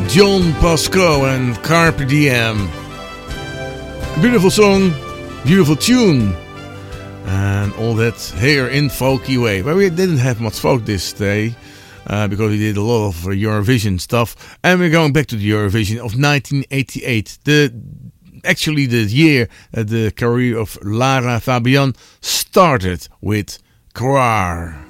John Pasco and Carpe Diem. Beautiful song, beautiful tune, and all that here in folky way. But we didn't have much folk this day because we did a lot of Eurovision stuff, and we're going back to the Eurovision of 1988. Actually the year the career of Lara Fabian started with Croire.